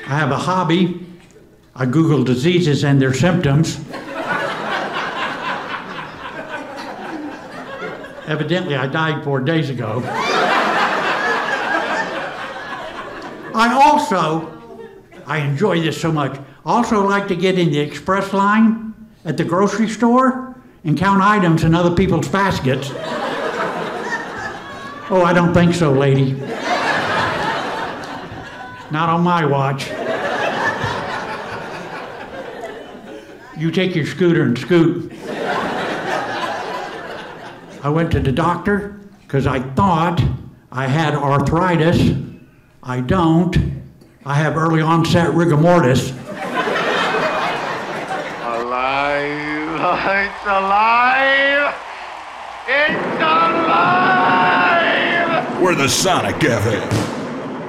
I have a hobby. I Google diseases and their symptoms. Evidently, I died 4 days ago. I enjoy this so much, also like to get in the express line at the grocery store and count items in other people's baskets. Oh, I don't think so, lady. Not on my watch. You take your scooter and scoot. I went to the doctor because I thought I had arthritis. I don't. I have early onset rigor mortis. Alive! It's alive! It's alive! We're the Sonic Cafe.